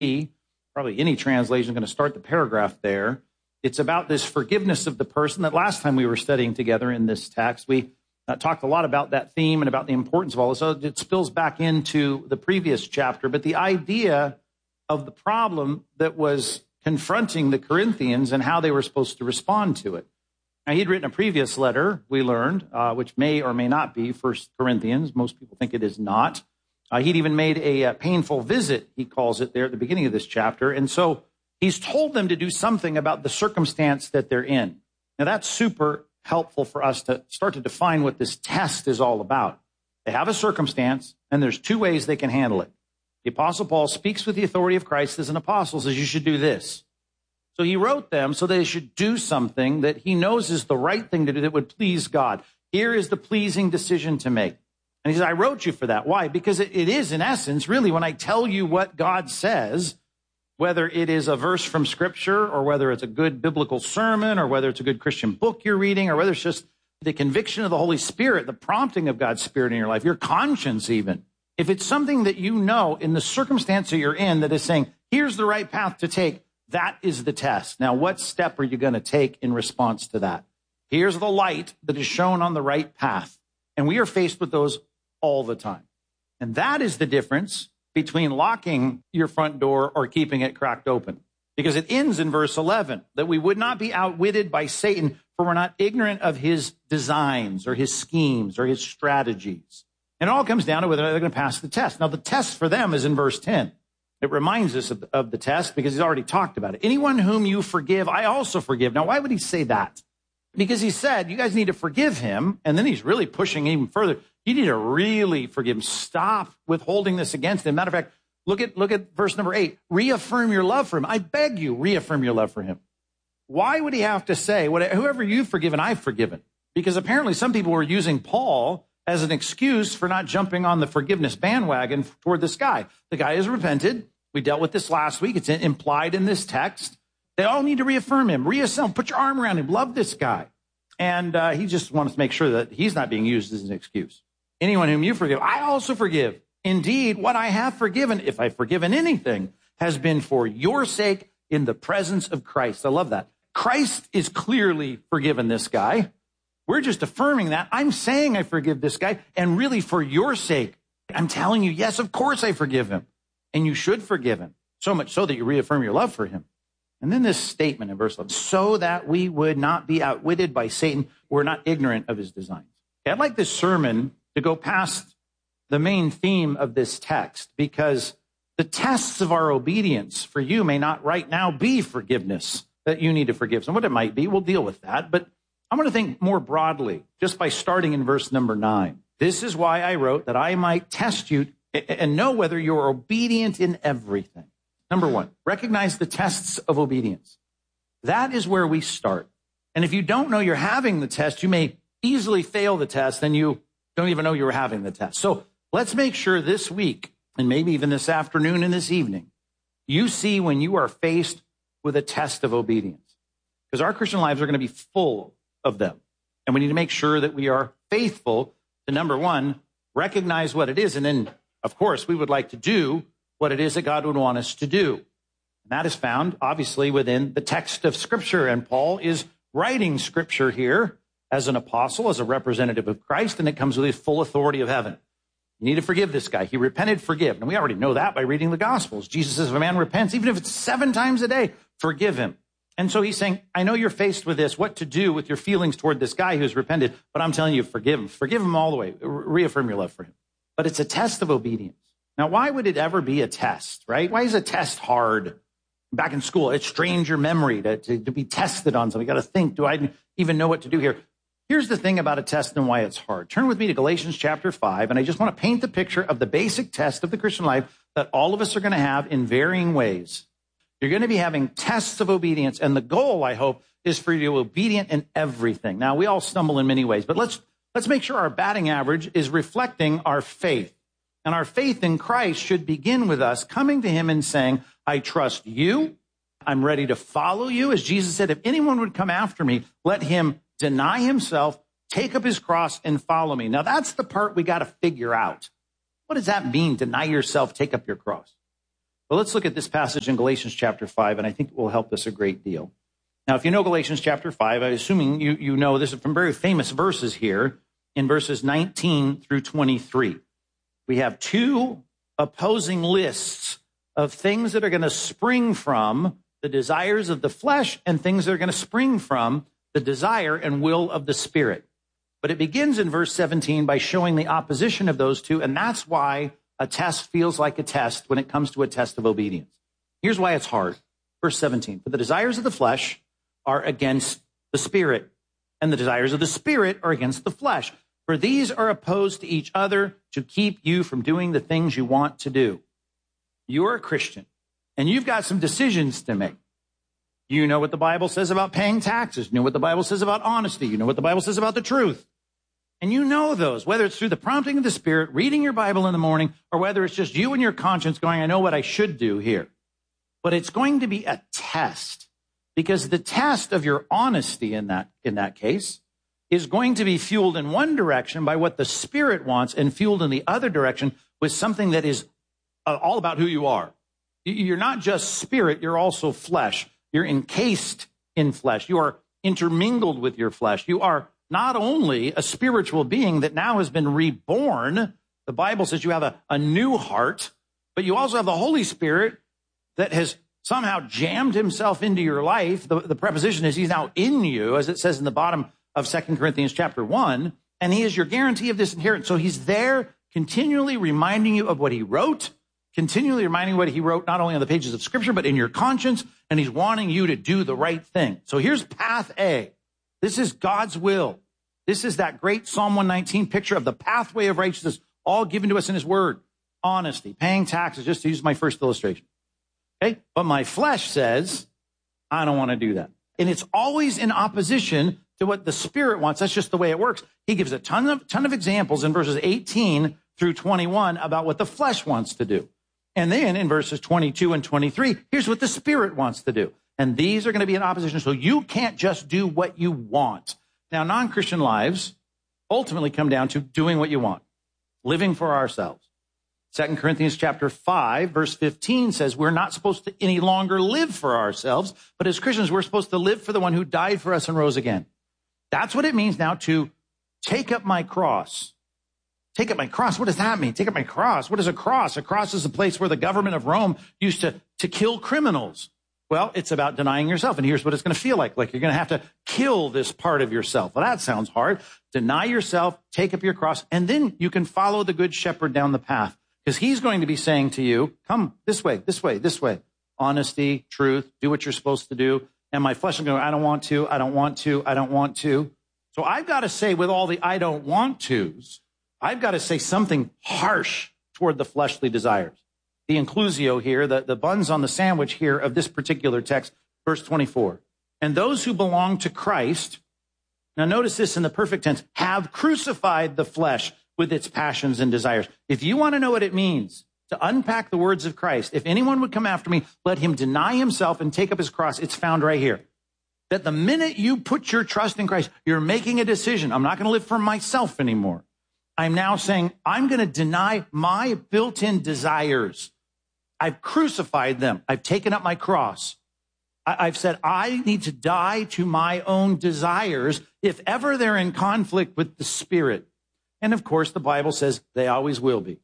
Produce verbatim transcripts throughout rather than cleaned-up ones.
probably any translation is going to start the paragraph there. It's about this forgiveness of the person that last time we were studying together in this text, we uh, talked a lot about that theme and about the importance of all this. So it spills back into the previous chapter, but the idea of the problem that was confronting the Corinthians and how they were supposed to respond to it. Now, he'd written a previous letter, we learned, uh, which may or may not be First Corinthians. Most people think it is not. Uh, he'd even made a, a painful visit, he calls it there at the beginning of this chapter. And so he's told them to do something about the circumstance that they're in. Now, that's super helpful for us to start to define what this test is all about. They have a circumstance, and there's two ways they can handle it. The Apostle Paul speaks with the authority of Christ as an apostle, says you should do this. So he wrote them so they should do something that he knows is the right thing to do that would please God. Here is the pleasing decision to make. And he says, I wrote you for that. Why? Because it, it is, in essence, really, when I tell you what God says, whether it is a verse from Scripture or whether it's a good biblical sermon or whether it's a good Christian book you're reading or whether it's just the conviction of the Holy Spirit, the prompting of God's Spirit in your life, your conscience even. If it's something that you know in the circumstance that you're in that is saying, here's the right path to take, that is the test. Now, what step are you going to take in response to that? Here's the light that is shown on the right path. And we are faced with those all the time. And that is the difference between locking your front door or keeping it cracked open. Because it ends in verse eleven, that we would not be outwitted by Satan, for we're not ignorant of his designs or his schemes or his strategies. And it all comes down to whether they're going to pass the test. Now, the test for them is in verse ten. It reminds us of, of the test because he's already talked about it. Anyone whom you forgive, I also forgive. Now, why would he say that? Because he said, you guys need to forgive him. And then he's really pushing even further. You need to really forgive him. Stop withholding this against him. Matter of fact, look at, look at verse number eight. Reaffirm your love for him. I beg you, reaffirm your love for him. Why would he have to say, whoever you've forgiven, I've forgiven? Because apparently some people were using Paul as an excuse for not jumping on the forgiveness bandwagon toward this guy. The guy has repented. We dealt with this last week. It's implied in this text. They all need to reaffirm him, reassemble, put your arm around him, love this guy. And uh, he just wants to make sure that he's not being used as an excuse. Anyone whom you forgive, I also forgive. Indeed, what I have forgiven, if I've forgiven anything, has been for your sake in the presence of Christ. I love that. Christ is clearly forgiven this guy. We're just affirming that. I'm saying I forgive this guy, and really for your sake, I'm telling you, yes, of course I forgive him. And you should forgive him, so much so that you reaffirm your love for him. And then this statement in verse eleven, so that we would not be outwitted by Satan, we're not ignorant of his designs. Okay, I'd like this sermon to go past the main theme of this text, because the tests of our obedience for you may not right now be forgiveness, that you need to forgive. So what it might be, we'll deal with that. But I'm going to think more broadly, just by starting in verse number nine. This is why I wrote that I might test you and know whether you're obedient in everything. Number one, recognize the tests of obedience. That is where we start. And if you don't know you're having the test, you may easily fail the test, and you don't even know you were having the test. So let's make sure this week, and maybe even this afternoon and this evening, you see when you are faced with a test of obedience. Because our Christian lives are going to be full of them. And we need to make sure that we are faithful to, number one, recognize what it is, and then of course, we would like to do what it is that God would want us to do. And that is found, obviously, within the text of Scripture. And Paul is writing Scripture here as an apostle, as a representative of Christ, and it comes with the full authority of heaven. You need to forgive this guy. He repented, forgive. And we already know that by reading the Gospels. Jesus says, if a man repents, even if it's seven times a day, forgive him. And so he's saying, I know you're faced with this, what to do with your feelings toward this guy who's repented, but I'm telling you, forgive him. Forgive him all the way. Reaffirm your love for him. But it's a test of obedience. Now, why would it ever be a test, right? Why is a test hard? Back in school, it strains your memory to, to, to be tested on something. You got to think, do I even know what to do here? Here's the thing about a test and why it's hard. Turn with me to Galatians chapter five, and I just want to paint the picture of the basic test of the Christian life that all of us are going to have in varying ways. You're going to be having tests of obedience, and the goal, I hope, is for you to be obedient in everything. Now, we all stumble in many ways, but let's Let's make sure our batting average is reflecting our faith. And our faith in Christ should begin with us coming to him and saying, I trust you. I'm ready to follow you. As Jesus said, if anyone would come after me, let him deny himself, take up his cross, and follow me. Now, that's the part we got to figure out. What does that mean, deny yourself, take up your cross? But let's look at this passage in Galatians chapter five, and I think it will help us a great deal. Now, if you know Galatians chapter five, I'm assuming you, you know this is from very famous verses here in verses nineteen through twenty-three. We have two opposing lists of things that are going to spring from the desires of the flesh and things that are going to spring from the desire and will of the Spirit. But it begins in verse seventeen by showing the opposition of those two, and that's why a test feels like a test when it comes to a test of obedience. Here's why it's hard. Verse seventeen, for the desires of the flesh are against the Spirit, and the desires of the Spirit are against the flesh. For these are opposed to each other to keep you from doing the things you want to do. You're a Christian, and you've got some decisions to make. You know what the Bible says about paying taxes. You know what the Bible says about honesty. You know what the Bible says about the truth. And you know those, whether it's through the prompting of the Spirit, reading your Bible in the morning, or whether it's just you and your conscience going, I know what I should do here. But it's going to be a test, because the test of your honesty in that, in that case is going to be fueled in one direction by what the Spirit wants and fueled in the other direction with something that is all about who you are. You're not just spirit, you're also flesh. You're encased in flesh. You are intermingled with your flesh. You are not only a spiritual being that now has been reborn, the Bible says you have a, a new heart, but you also have the Holy Spirit that has somehow jammed himself into your life. The, the preposition is he's now in you, as it says in the bottom of Second Corinthians chapter one, and he is your guarantee of this inheritance. So he's there continually reminding you of what he wrote, continually reminding you what he wrote, not only on the pages of Scripture, but in your conscience, and he's wanting you to do the right thing. So here's path A. This is God's will. This is that great Psalm one nineteen picture of the pathway of righteousness, all given to us in his word. Honesty, paying taxes, just to use my first illustration. Okay? But my flesh says, I don't want to do that. And it's always in opposition to what the Spirit wants. That's just the way it works. He gives a ton of, ton of examples in verses eighteen through twenty-one about what the flesh wants to do. And then in verses twenty-two and twenty-three, here's what the Spirit wants to do. And these are going to be in opposition. So you can't just do what you want. Now, non-Christian lives ultimately come down to doing what you want, living for ourselves. Second Corinthians chapter five, verse fifteen says we're not supposed to any longer live for ourselves, but as Christians, we're supposed to live for the one who died for us and rose again. That's what it means now to take up my cross. Take up my cross. What does that mean? Take up my cross. What is a cross? A cross is a place where the government of Rome used to, to kill criminals. Well, it's about denying yourself. And here's what it's going to feel like. Like you're going to have to kill this part of yourself. Well, that sounds hard. Deny yourself, take up your cross, and then you can follow the good shepherd down the path. Because he's going to be saying to you, come this way, this way, this way. Honesty, truth, do what you're supposed to do. And my flesh is going, I don't want to, I don't want to, I don't want to. So I've got to say with all the I don't want tos, I've got to say something harsh toward the fleshly desires. The inclusio here, the, the buns on the sandwich here of this particular text, verse twenty-four. And those who belong to Christ, now notice this in the perfect tense, have crucified the flesh with its passions and desires. If you want to know what it means to unpack the words of Christ, if anyone would come after me, let him deny himself and take up his cross. It's found right here. That the minute you put your trust in Christ, you're making a decision. I'm not going to live for myself anymore. I'm now saying, I'm going to deny my built-in desires. I've crucified them. I've taken up my cross. I've said, I need to die to my own desires if ever they're in conflict with the Spirit. And of course, the Bible says they always will be.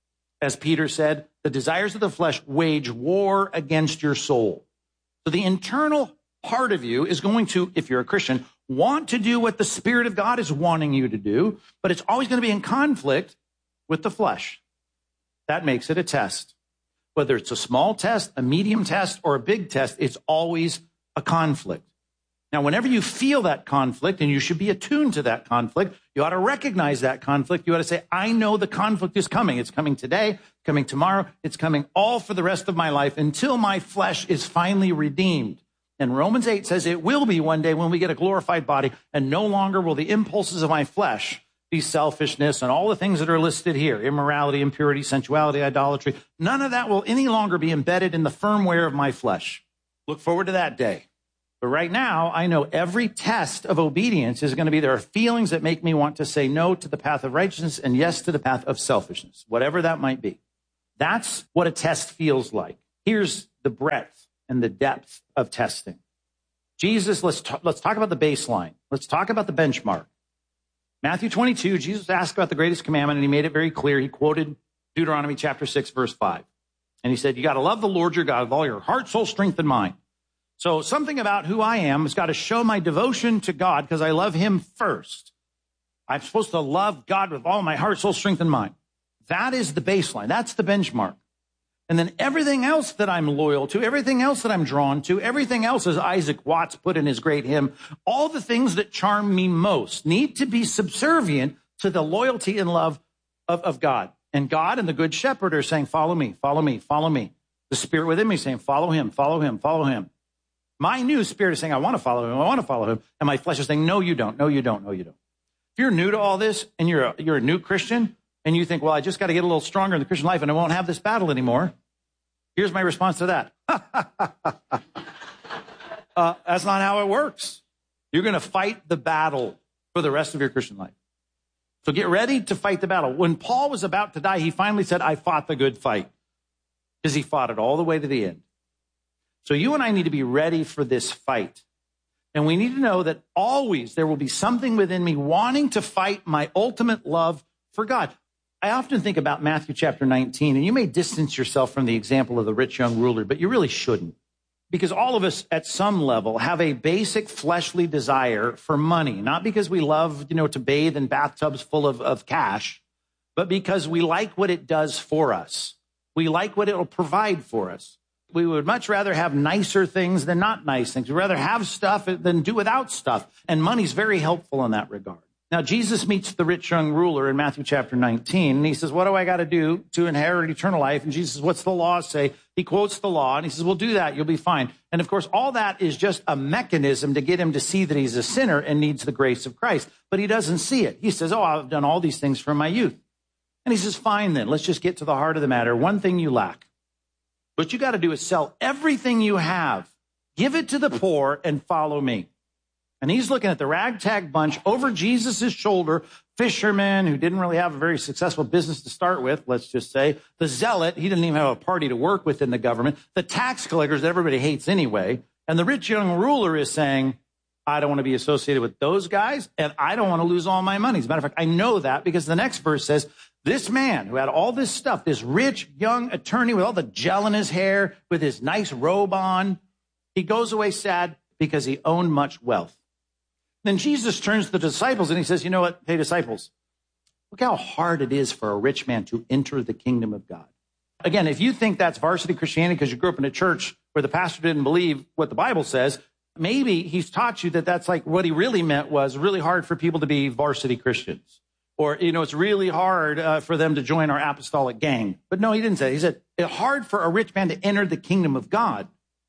As Peter said, the desires of the flesh wage war against your soul. So the internal part of you is going to, if you're a Christian, want to do what the Spirit of God is wanting you to do, but it's always going to be in conflict with the flesh. That makes it a test. Whether it's a small test, a medium test, or a big test, it's always a conflict. Now, whenever you feel that conflict, and you should be attuned to that conflict, you ought to recognize that conflict. You ought to say, I know the conflict is coming. It's coming today, coming tomorrow. It's coming all for the rest of my life until my flesh is finally redeemed. And Romans eight says it will be one day when we get a glorified body, and no longer will the impulses of my flesh be selfishness and all the things that are listed here, immorality, impurity, sensuality, idolatry. None of that will any longer be embedded in the firmware of my flesh. Look forward to that day. But right now, I know every test of obedience is going to be there are feelings that make me want to say no to the path of righteousness and yes to the path of selfishness, whatever that might be. That's what a test feels like. Here's the breadth and the depth of testing. Jesus, let's talk, let's talk about the baseline. Let's talk about the benchmark. Matthew twenty-two, Jesus asked about the greatest commandment, and he made it very clear. He quoted Deuteronomy chapter six, verse five. And he said, you got to love the Lord your God with all your heart, soul, strength, and mind. So something about who I am has got to show my devotion to God because I love him first. I'm supposed to love God with all my heart, soul, strength, and mind. That is the baseline. That's the benchmark. And then everything else that I'm loyal to, everything else that I'm drawn to, everything else, as Isaac Watts put in his great hymn, all the things that charm me most need to be subservient to the loyalty and love of, of God. And God and the Good Shepherd are saying, follow me, follow me, follow me. The Spirit within me is saying, follow him, follow him, follow him. My new spirit is saying, I want to follow him, I want to follow him. And my flesh is saying, no, you don't, no, you don't, no, you don't. If you're new to all this and you're a, you're a new Christian and you think, well, I just got to get a little stronger in the Christian life and I won't have this battle anymore. Here's my response to that. uh, that's not how it works. You're going to fight the battle for the rest of your Christian life. So get ready to fight the battle. When Paul was about to die, he finally said, I fought the good fight, because he fought it all the way to the end. So you and I need to be ready for this fight. And we need to know that always there will be something within me wanting to fight my ultimate love for God. I often think about Matthew chapter nineteen, and you may distance yourself from the example of the rich young ruler, but you really shouldn't. Because all of us at some level have a basic fleshly desire for money, not because we love, you know, to bathe in bathtubs full of, of cash, but because we like what it does for us. We like what it'll provide for us. We would much rather have nicer things than not nice things. We'd rather have stuff than do without stuff. And money's very helpful in that regard. Now, Jesus meets the rich young ruler in Matthew chapter nineteen, and he says, what do I got to do to inherit eternal life? And Jesus says, what's the law say? He quotes the law, and he says, well, do that. You'll be fine. And of course, all that is just a mechanism to get him to see that he's a sinner and needs the grace of Christ. But he doesn't see it. He says, oh, I've done all these things from my youth. And he says, fine then, let's just get to the heart of the matter. One thing you lack. What you got to do is sell everything you have, give it to the poor, and follow me. And he's looking at the ragtag bunch over Jesus' shoulder, fishermen who didn't really have a very successful business to start with, let's just say. The zealot, he didn't even have a party to work with in the government. The tax collectors that everybody hates anyway. And the rich young ruler is saying, I don't want to be associated with those guys, and I don't want to lose all my money. As a matter of fact, I know that because the next verse says, this man who had all this stuff, this rich young attorney with all the gel in his hair, with his nice robe on, he goes away sad because he owned much wealth. Then Jesus turns to the disciples and he says, you know what? Hey, disciples, look how hard it is for a rich man to enter the kingdom of God. Again, if you think that's varsity Christianity because you grew up in a church where the pastor didn't believe what the Bible says, maybe he's taught you that that's like what he really meant was really hard for people to be varsity Christians. Or, you know, it's really hard uh, for them to join our apostolic gang. But no, he didn't say. He said, it's hard for a rich man to enter the kingdom of God.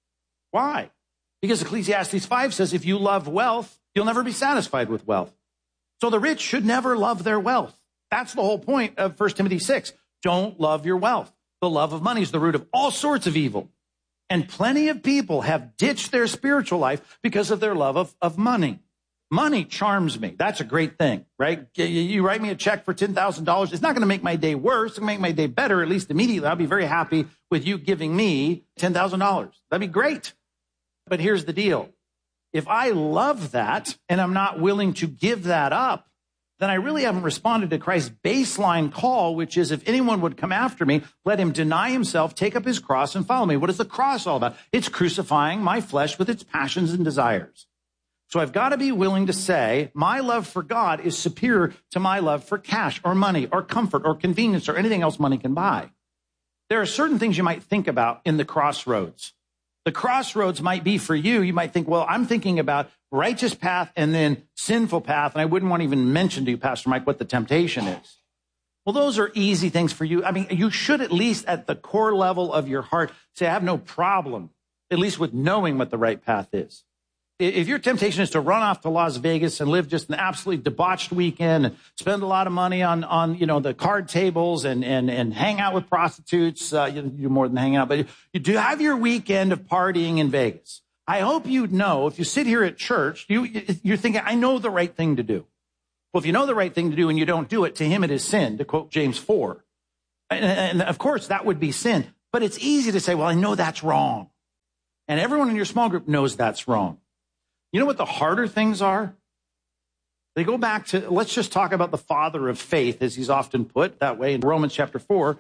Why? Because Ecclesiastes five says, if you love wealth, you'll never be satisfied with wealth. So the rich should never love their wealth. That's the whole point of First Timothy six. Don't love your wealth. The love of money is the root of all sorts of evil. And plenty of people have ditched their spiritual life because of their love of, of money. Money charms me. That's a great thing, right? You write me a check for ten thousand dollars. It's not going to make my day worse. It's going to make my day better, at least immediately. I'll be very happy with you giving me ten thousand dollars. That'd be great. But here's the deal. If I love that and I'm not willing to give that up, then I really haven't responded to Christ's baseline call, which is if anyone would come after me, let him deny himself, take up his cross, and follow me. What is the cross all about? It's crucifying my flesh with its passions and desires. So I've got to be willing to say my love for God is superior to my love for cash or money or comfort or convenience or anything else money can buy. There are certain things you might think about in the crossroads. The crossroads might be for you. You might think, well, I'm thinking about righteous path and then sinful path. And I wouldn't want to even mention to you, Pastor Mike, what the temptation is. Well, those are easy things for you. I mean, you should at least at the core level of your heart say, I have no problem, at least with knowing what the right path is. If your temptation is to run off to Las Vegas and live just an absolutely debauched weekend and spend a lot of money on, on you know, the card tables and, and, and hang out with prostitutes, uh, you do more than hang out, but you do have your weekend of partying in Vegas. I hope you know, if you sit here at church, you, you're thinking, I know the right thing to do. Well, if you know the right thing to do and you don't do it, to him it is sin, to quote James four. And, and of course, that would be sin. But it's easy to say, well, I know that's wrong. And everyone in your small group knows that's wrong. You know what the harder things are? They go back to, let's just talk about the father of faith, as he's often put that way in Romans chapter four,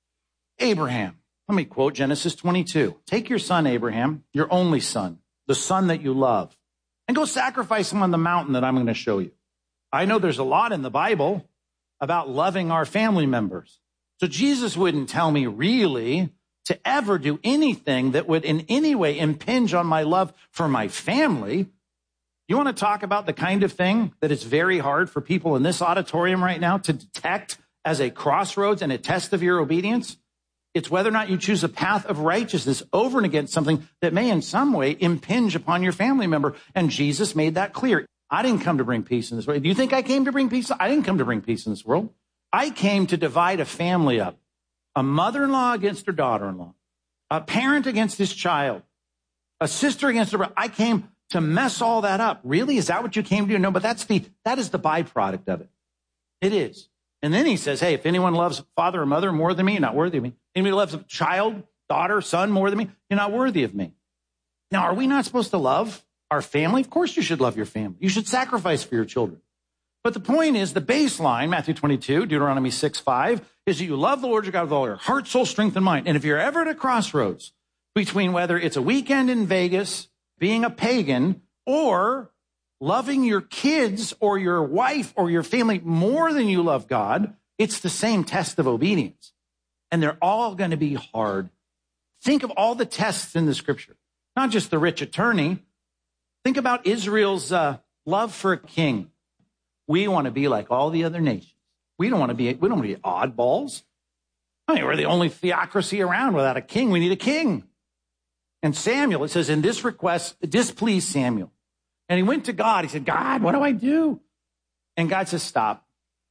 Abraham. Let me quote Genesis twenty-two. Take your son, Abraham, your only son, the son that you love, and go sacrifice him on the mountain that I'm going to show you. I know there's a lot in the Bible about loving our family members. So Jesus wouldn't tell me really to ever do anything that would in any way impinge on my love for my family. You want to talk about the kind of thing that is very hard for people in this auditorium right now to detect as a crossroads and a test of your obedience? It's whether or not you choose a path of righteousness over and against something that may in some way impinge upon your family member. And Jesus made that clear. I didn't come to bring peace in this world. Do you think I came to bring peace? I didn't come to bring peace in this world. I came to divide a family up. A mother-in-law against her daughter-in-law. A parent against his child. A sister against her brother. I came to mess all that up. Really? Is that what you came to do? No, but that's the, that is the byproduct of it. It is. And then he says, hey, if anyone loves father or mother more than me, you're not worthy of me. Anybody loves a child, daughter, son more than me, you're not worthy of me. Now, are we not supposed to love our family? Of course you should love your family. You should sacrifice for your children. But the point is, the baseline, Matthew twenty-two, Deuteronomy six five, is that you love the Lord your God with all your heart, soul, strength, and mind. And if you're ever at a crossroads between whether it's a weekend in Vegas, being a pagan, or loving your kids or your wife or your family more than you love God, it's the same test of obedience. And they're all going to be hard. Think of all the tests in the scripture, not just the rich attorney. Think about Israel's uh, love for a king. We want to be like all the other nations. We don't want to be, we don't want to be oddballs. I mean, we're the only theocracy around without a king. We need a king. And Samuel, it says, in this request, displeased Samuel. And he went to God. He said, God, what do I do? And God says, stop.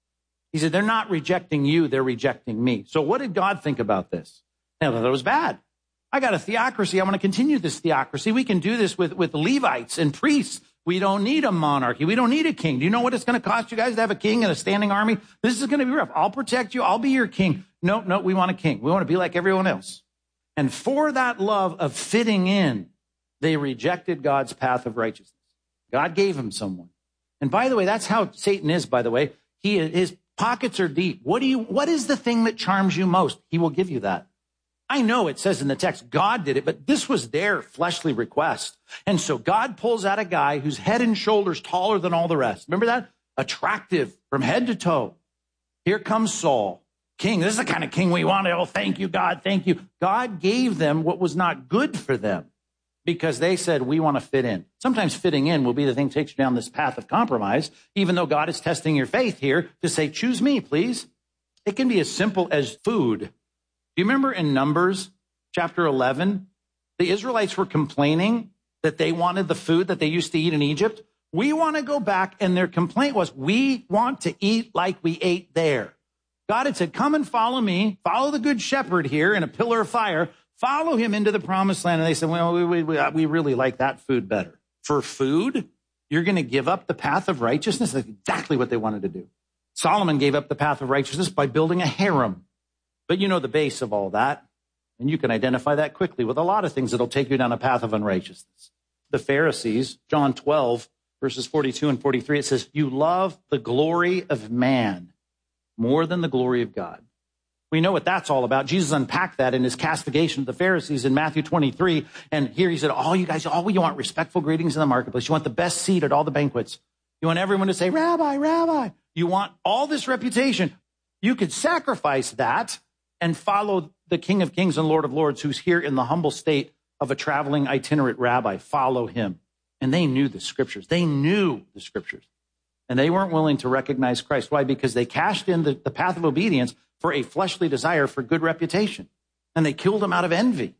He said, they're not rejecting you. They're rejecting me. So what did God think about this? Now, that was bad. I got a theocracy. I want to continue this theocracy. We can do this with, with Levites and priests. We don't need a monarchy. We don't need a king. Do you know what it's going to cost you guys to have a king and a standing army? This is going to be rough. I'll protect you. I'll be your king. No, no, we want a king. We want to be like everyone else. And for that love of fitting in, they rejected God's path of righteousness. God gave him someone. And by the way, that's how Satan is, by the way. He, his pockets are deep. What do you, what is the thing that charms you most? He will give you that. I know it says in the text, God did it, but this was their fleshly request. And so God pulls out a guy who's head and shoulders taller than all the rest. Remember that? Attractive from head to toe. Here comes Saul, king. This is the kind of king we wanted. Oh, thank you, God. Thank you. God gave them what was not good for them because they said, we want to fit in. Sometimes fitting in will be the thing that takes you down this path of compromise, even though God is testing your faith here to say, choose me, please. It can be as simple as food. Do you remember in Numbers chapter eleven, the Israelites were complaining that they wanted the food that they used to eat in Egypt? We want to go back, and their complaint was, we want to eat like we ate there. God had said, come and follow me, follow the good shepherd here in a pillar of fire, follow him into the promised land. And they said, well, we, we, we really like that food better. For food, you're going to give up the path of righteousness? That's exactly what they wanted to do. Solomon gave up the path of righteousness by building a harem. But you know the base of all that, and you can identify that quickly with a lot of things that'll take you down a path of unrighteousness. The Pharisees, John twelve, verses forty-two and forty-three, it says, you love the glory of man more than the glory of God. We know what that's all about. Jesus unpacked that in his castigation of the Pharisees in Matthew twenty-three. And here he said, all you guys, all you want respectful greetings in the marketplace. You want the best seat at all the banquets. You want everyone to say, Rabbi, Rabbi. You want all this reputation. You could sacrifice that and follow the King of Kings and Lord of Lords, who's here in the humble state of a traveling itinerant rabbi. Follow him. And they knew the scriptures. They knew the scriptures. And they weren't willing to recognize Christ. Why? Because they cashed in the, the path of obedience for a fleshly desire for good reputation. And they killed him out of envy.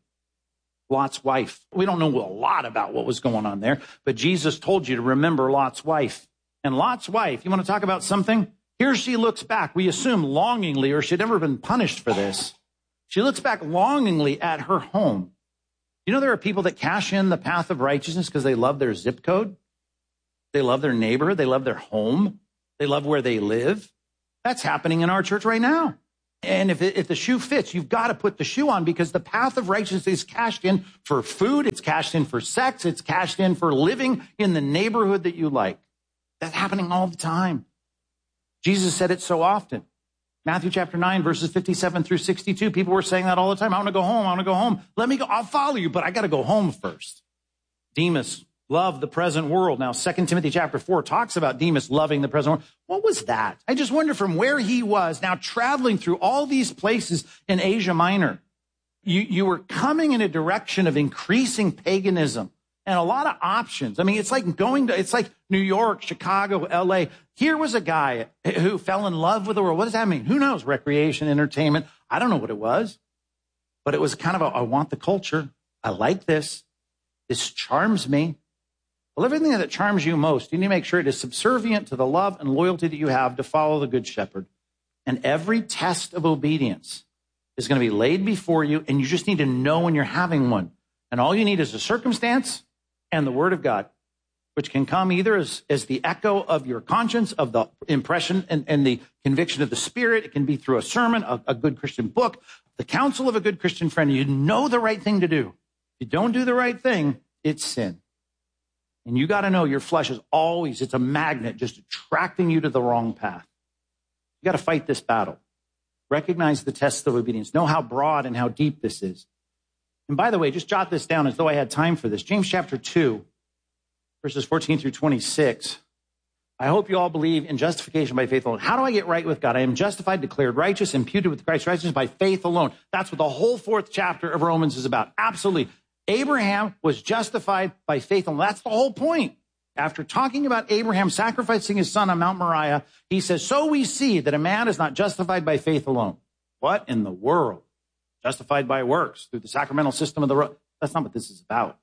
Lot's wife. We don't know a lot about what was going on there, but Jesus told you to remember Lot's wife. And Lot's wife, you want to talk about something? Here she looks back, we assume longingly, or she'd never been punished for this. She looks back longingly at her home. You know, there are people that cash in the path of righteousness because they love their zip code. They love their neighbor. They love their home. They love where they live. That's happening in our church right now. And if, it, if the shoe fits, you've got to put the shoe on, because the path of righteousness is cashed in for food. It's cashed in for sex. It's cashed in for living in the neighborhood that you like. That's happening all the time. Jesus said it so often. Matthew chapter nine, verses fifty-seven through sixty-two. People were saying that all the time. I want to go home. I want to go home. Let me go. I'll follow you, but I got to go home first. Demas loved the present world. Now, Second Timothy chapter four talks about Demas loving the present world. What was that? I just wonder from where he was now traveling through all these places in Asia Minor. You, you were coming in a direction of increasing paganism and a lot of options. I mean, it's like going to, it's like New York, Chicago, L A. Here was a guy who fell in love with the world. What does that mean? Who knows? Recreation, entertainment. I don't know what it was, but it was kind of a, I want the culture. I like this. This charms me. Well, everything that charms you most, you need to make sure it is subservient to the love and loyalty that you have to follow the Good Shepherd. And every test of obedience is going to be laid before you, and you just need to know when you're having one. And all you need is a circumstance and the Word of God, which can come either as, as the echo of your conscience, of the impression and, and the conviction of the Spirit. It can be through a sermon, a, a good Christian book, the counsel of a good Christian friend. You know the right thing to do. If you don't do the right thing, it's sin. And you got to know your flesh is always, it's a magnet just attracting you to the wrong path. You got to fight this battle. Recognize the tests of obedience. Know how broad and how deep this is. And by the way, just jot this down as though I had time for this. James chapter two, verses fourteen through twenty-six. I hope you all believe in justification by faith alone. How do I get right with God? I am justified, declared righteous, imputed with Christ's righteousness by faith alone. That's what the whole fourth chapter of Romans is about. Absolutely. Abraham was justified by faith alone. That's the whole point. After talking about Abraham sacrificing his son on Mount Moriah, he says, so we see that a man is not justified by faith alone. What in the world? Justified by works through the sacramental system of the road. That's not what this is about.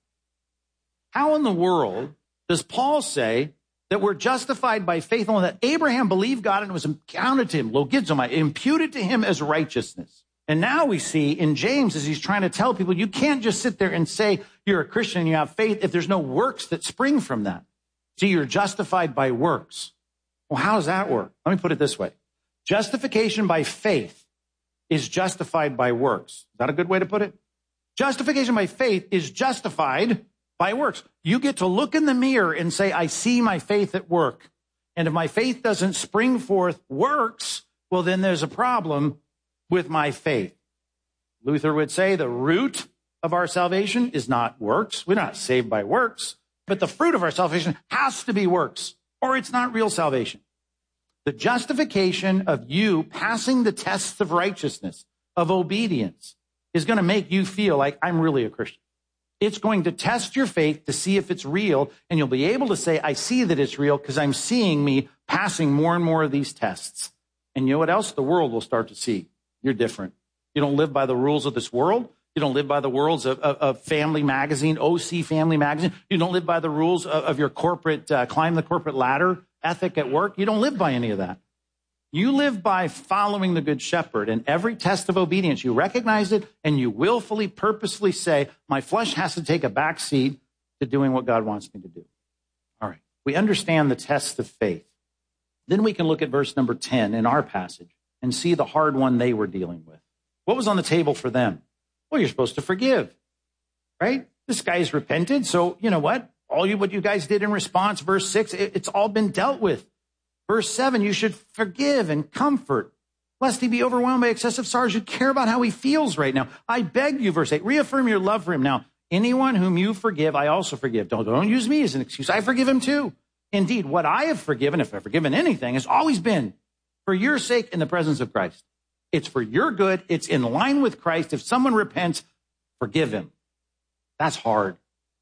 How in the world does Paul say that we're justified by faith alone, that Abraham believed God and it was counted to him, logizomai, imputed to him as righteousness? And now we see in James, as he's trying to tell people, you can't just sit there and say you're a Christian and you have faith if there's no works that spring from that. See, you're justified by works. Well, how does that work? Let me put it this way. Justification by faith is justified by works. Is that a good way to put it? Justification by faith is justified by works. You get to look in the mirror and say, I see my faith at work. And if my faith doesn't spring forth works, well, then there's a problem with my faith. Luther would say the root of our salvation is not works. We're not saved by works, but the fruit of our salvation has to be works, or it's not real salvation. The justification of you passing the tests of righteousness, of obedience, is going to make you feel like I'm really a Christian. It's going to test your faith to see if it's real, and you'll be able to say, I see that it's real because I'm seeing me passing more and more of these tests. And you know what else? The world will start to see. You're different. You don't live by the rules of this world. You don't live by the rules of, of, of Family Magazine, O C Family Magazine. You don't live by the rules of, of your corporate, uh, climb the corporate ladder ethic at work. You don't live by any of that. You live by following the Good Shepherd, and every test of obedience, you recognize it and you willfully, purposefully say, my flesh has to take a back seat to doing what God wants me to do. All right. We understand the test of faith. Then we can look at verse number ten in our passage and see the hard one they were dealing with. What was on the table for them? Well, you're supposed to forgive, right? This guy's repented. So you know what? All you, what you guys did in response, verse six, it, it's all been dealt with. Verse seven, you should forgive and comfort, lest he be overwhelmed by excessive sorrows. You care about how he feels right now. I beg you, verse eight, reaffirm your love for him. Now, anyone whom you forgive, I also forgive. Don't, don't use me as an excuse. I forgive him too. Indeed, what I have forgiven, if I've forgiven anything, has always been for your sake in the presence of Christ. It's for your good. It's in line with Christ. If someone repents, forgive him. That's hard.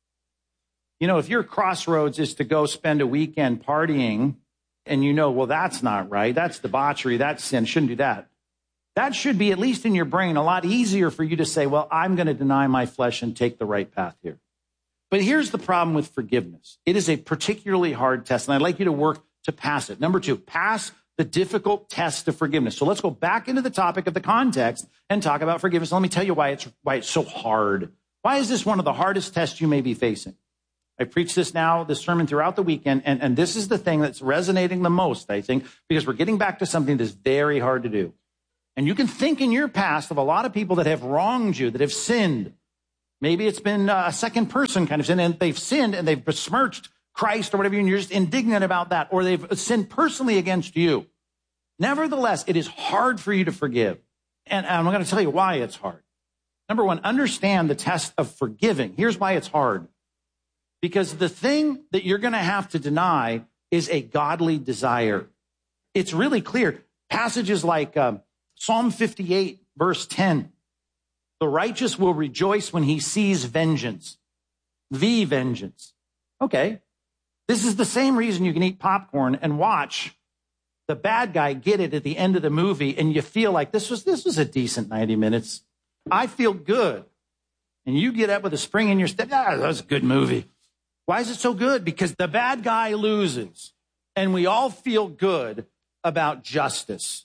You know, if your crossroads is to go spend a weekend partying and you know, well, that's not right. That's debauchery. That's sin. Shouldn't do that. That should be, at least in your brain, a lot easier for you to say, well, I'm going to deny my flesh and take the right path here. But here's the problem with forgiveness. It is a particularly hard test, and I'd like you to work to pass it. Number two, pass the difficult test of forgiveness. So let's go back into the topic of the context and talk about forgiveness. Let me tell you why it's why it's so hard. Why is this one of the hardest tests you may be facing? I preach this now, this sermon throughout the weekend, and, and this is the thing that's resonating the most, I think, because we're getting back to something that's very hard to do. And you can think in your past of a lot of people that have wronged you, that have sinned. Maybe it's been a second person kind of sin, and they've sinned and they've besmirched Christ or whatever, and you're just indignant about that, or they've sinned personally against you. Nevertheless, it is hard for you to forgive. And I'm going to tell you why it's hard. Number one, understand the test of forgiving. Here's why it's hard. Because the thing that you're going to have to deny is a godly desire. It's really clear. Passages like um, Psalm fifty-eight, verse ten. The righteous will rejoice when he sees vengeance. The vengeance. Okay. This is the same reason you can eat popcorn and watch the bad guy get it at the end of the movie, and you feel like this was this was a decent ninety minutes. I feel good. And you get up with a spring in your step. Ah, that was a good movie. Why is it so good? Because the bad guy loses, and we all feel good about justice.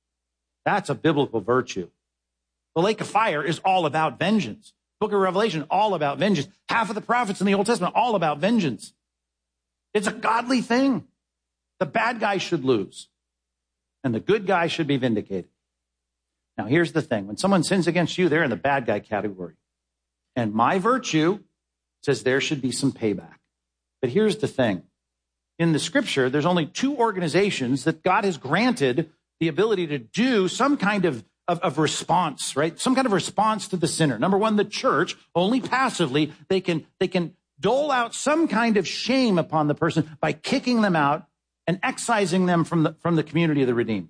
That's a biblical virtue. The lake of fire is all about vengeance. Book of Revelation, all about vengeance. Half of the prophets in the Old Testament, all about vengeance. It's a godly thing. The bad guy should lose, and the good guy should be vindicated. Now, here's the thing. When someone sins against you, they're in the bad guy category. And my virtue says there should be some payback. But here's the thing. In the scripture, there's only two organizations that God has granted the ability to do some kind of, of, of response, right? Some kind of response to the sinner. Number one, the church, only passively, they can, they can dole out some kind of shame upon the person by kicking them out and excising them from the, from the community of the redeemed.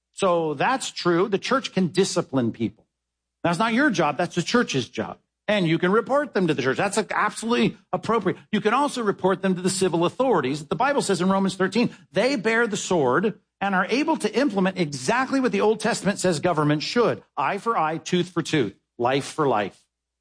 So that's true. The church can discipline people. That's not your job. That's the church's job. And you can report them to the church. That's absolutely appropriate. You can also report them to the civil authorities. The Bible says in Romans thirteen, they bear the sword and are able to implement exactly what the Old Testament says government should. Eye for eye, tooth for tooth, life for life.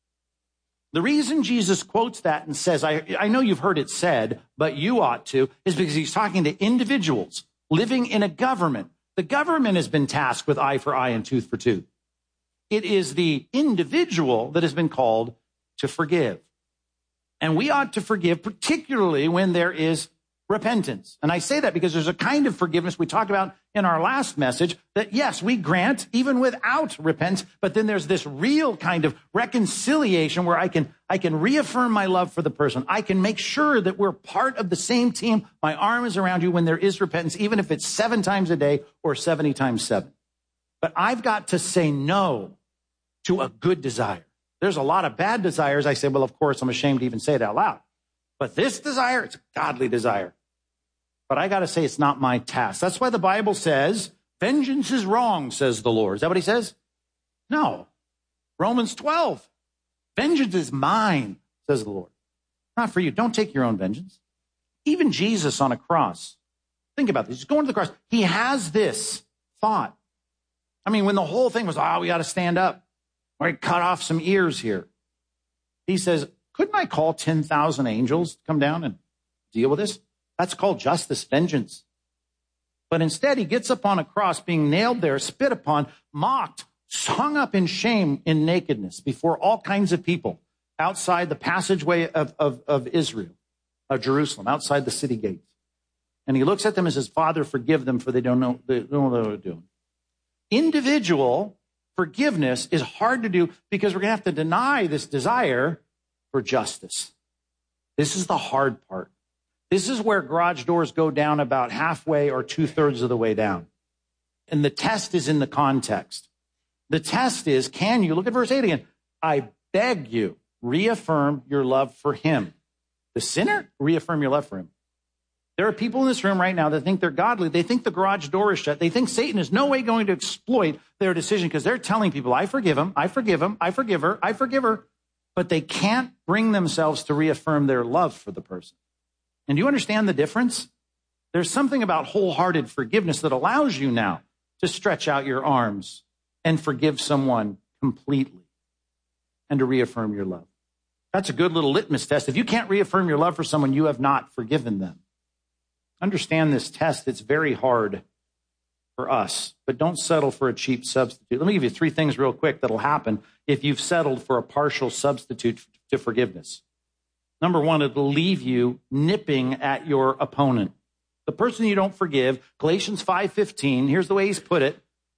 The reason Jesus quotes that and says, I, I know you've heard it said, but you ought to, is because he's talking to individuals living in a government. The government has been tasked with eye for eye and tooth for tooth. It is the individual that has been called to forgive. And we ought to forgive, particularly when there is repentance. And I say that because there's a kind of forgiveness we talked about in our last message that, yes, we grant even without repentance, but then there's this real kind of reconciliation where I can, I can reaffirm my love for the person. I can make sure that we're part of the same team. My arm is around you when there is repentance, even if it's seven times a day or seventy times seven. But I've got to say no to a good desire. There's a lot of bad desires. I say, well, of course, I'm ashamed to even say it out loud. But this desire, it's a godly desire. But I got to say, it's not my task. That's why the Bible says, vengeance is wrong, says the Lord. Is that what he says? No. Romans twelve. Vengeance is mine, says the Lord. Not for you. Don't take your own vengeance. Even Jesus on a cross. Think about this. He's going to the cross. He has this thought. I mean, when the whole thing was, oh, we got to stand up. Or cut off some ears here. He says, couldn't I call ten thousand angels to come down and deal with this? That's called justice, vengeance. But instead, he gets up on a cross, being nailed there, spit upon, mocked, hung up in shame, in nakedness, before all kinds of people outside the passageway of, of, of Israel, of Jerusalem, outside the city gates. And he looks at them and says, Father, forgive them, for they don't know, they don't know what they're doing. Individual forgiveness is hard to do because we're going to have to deny this desire for justice. This is the hard part. This is where garage doors go down about halfway or two-thirds of the way down. And the test is in the context. The test is, can you, look at verse eight again, I beg you, reaffirm your love for him. The sinner, reaffirm your love for him. There are people in this room right now that think they're godly. They think the garage door is shut. They think Satan is no way going to exploit their decision because they're telling people, I forgive him, I forgive him, I forgive her, I forgive her. But they can't bring themselves to reaffirm their love for the person. And do you understand the difference? There's something about wholehearted forgiveness that allows you now to stretch out your arms and forgive someone completely and to reaffirm your love. That's a good little litmus test. If you can't reaffirm your love for someone, you have not forgiven them. Understand this test. It's very hard for us, but don't settle for a cheap substitute. Let me give you three things real quick that'll happen if you've settled for a partial substitute to forgiveness. Number one, it'll leave you nipping at your opponent. The person you don't forgive, Galatians five fifteen, here's the way he's put it.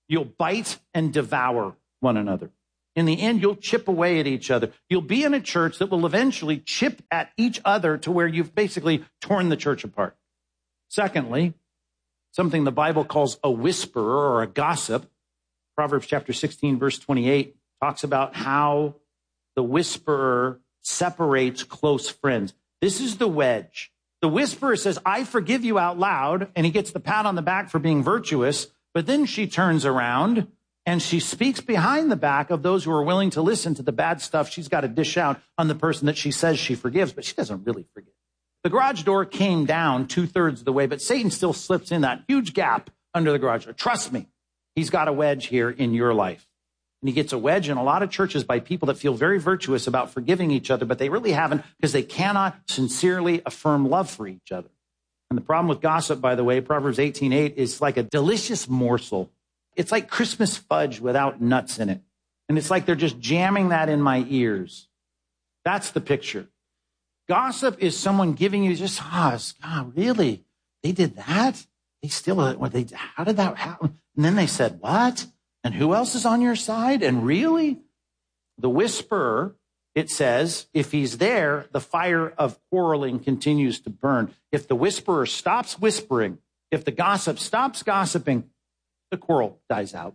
You'll bite and devour one another. In the end, you'll chip away at each other. You'll be in a church that will eventually chip at each other to where you've basically torn the church apart. Secondly, something the Bible calls a whisperer or a gossip. Proverbs chapter sixteen, verse twenty-eight talks about how the whisperer separates close friends. This is the wedge. The whisperer says, I forgive you out loud, and he gets the pat on the back for being virtuous, but then she turns around and she speaks behind the back of those who are willing to listen to the bad stuff she's got to dish out on the person that she says she forgives, but she doesn't really forgive. The garage door came down two-thirds of the way, but Satan still slips in that huge gap under the garage door. Trust me, he's got a wedge here in your life. And he gets a wedge in a lot of churches by people that feel very virtuous about forgiving each other, but they really haven't because they cannot sincerely affirm love for each other. And the problem with gossip, by the way, Proverbs eighteen eight, is like a delicious morsel. It's like Christmas fudge without nuts in it. And it's like they're just jamming that in my ears. That's the picture. Gossip is someone giving you just, oh, God, really? They did that? They still, what they, how did that happen? And then they said, what? And who else is on your side? And really? The whisperer, it says, if he's there, the fire of quarreling continues to burn. If the whisperer stops whispering, if the gossip stops gossiping, the quarrel dies out.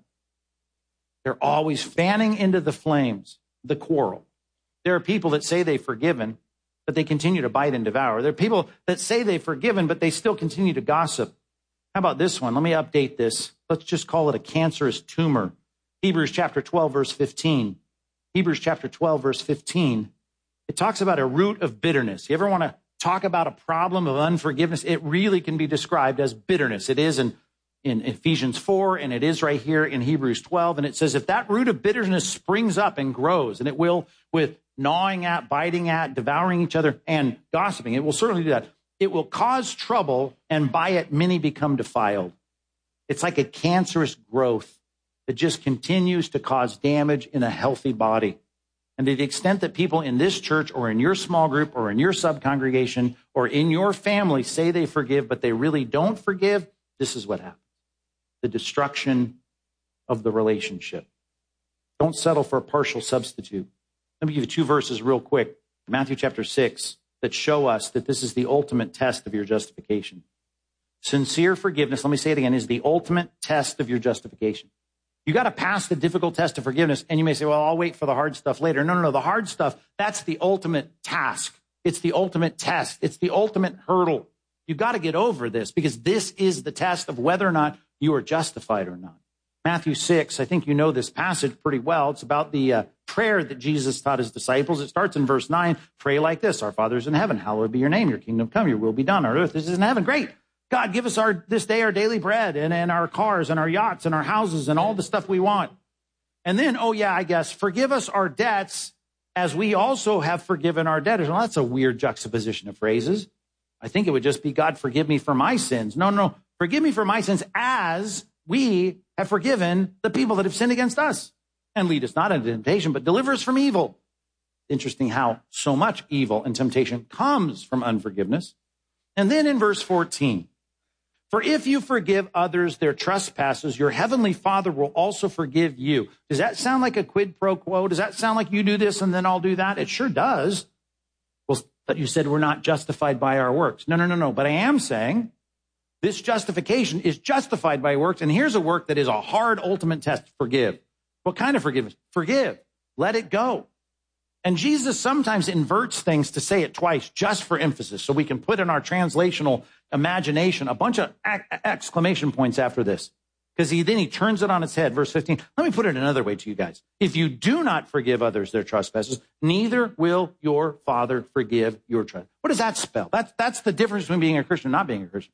They're always fanning into the flames the quarrel. There are people that say they've forgiven, but they continue to bite and devour. There are people that say they've forgiven, but they still continue to gossip. How about this one? Let me update this. Let's just call it a cancerous tumor. Hebrews chapter twelve, verse fifteen. Hebrews chapter twelve, verse fifteen. It talks about a root of bitterness. You ever want to talk about a problem of unforgiveness? It really can be described as bitterness. It is in, in Ephesians four, and it is right here in Hebrews twelve. And it says, if that root of bitterness springs up and grows, and it will with gnawing at, biting at, devouring each other, and gossiping, it will certainly do that. It will cause trouble, and by it many become defiled. It's like a cancerous growth that just continues to cause damage in a healthy body. And to the extent that people in this church or in your small group or in your subcongregation or in your family say they forgive, but they really don't forgive, this is what happens. The destruction of the relationship. Don't settle for a partial substitute. Let me give you two verses real quick. Matthew chapter six. That show us that this is the ultimate test of your justification. Sincere forgiveness, let me say it again, is the ultimate test of your justification. You got to pass the difficult test of forgiveness, and you may say, well, I'll wait for the hard stuff later. No, no, no, the hard stuff, that's the ultimate task. It's the ultimate test. It's the ultimate hurdle. You've got to get over this because this is the test of whether or not you are justified or not. Matthew six, I think you know this passage pretty well. It's about the uh, prayer that Jesus taught his disciples. It starts in verse nine. Pray like this. Our Father is in heaven. Hallowed be your name. Your kingdom come. Your will be done on earth. This is in heaven. Great. God, give us our this day our daily bread and, and our cars and our yachts and our houses and all the stuff we want. And then, oh yeah, I guess, forgive us our debts as we also have forgiven our debtors. Well, that's a weird juxtaposition of phrases. I think it would just be, God, forgive me for my sins. No, no, no. Forgive me for my sins as we have forgiven the people that have sinned against us. And lead us not into temptation, but deliver us from evil. Interesting how so much evil and temptation comes from unforgiveness. And then in verse fourteen, for if you forgive others their trespasses, your heavenly Father will also forgive you. Does that sound like a quid pro quo? Does that sound like you do this and then I'll do that? It sure does. Well, but you said we're not justified by our works. No, no, no, no. But I am saying this justification is justified by works. And here's a work that is a hard ultimate test. Forgive. What kind of forgiveness? Forgive. Let it go. And Jesus sometimes inverts things to say it twice just for emphasis. So we can put in our translational imagination a bunch of exclamation points after this. Because he then he turns it on its head. Verse fifteen. Let me put it another way to you guys. If you do not forgive others their trespasses, neither will your Father forgive your trespasses. What does that spell? That's, that's the difference between being a Christian and not being a Christian.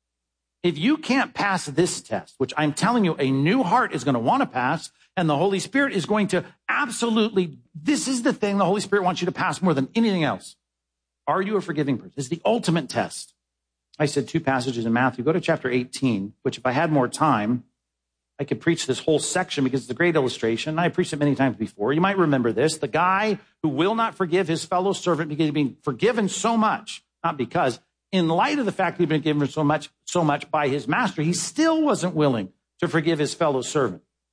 If you can't pass this test, which I'm telling you, a new heart is going to want to pass, and the Holy Spirit is going to absolutely, this is the thing the Holy Spirit wants you to pass more than anything else. Are you a forgiving person? It's the ultimate test. I said two passages in Matthew. Go to chapter eighteen, which if I had more time, I could preach this whole section because it's a great illustration. I preached it many times before. You might remember this. The guy who will not forgive his fellow servant because he's being forgiven so much, not because, in light of the fact that he'd been given so much, so much by his master, he still wasn't willing to forgive his fellow servant.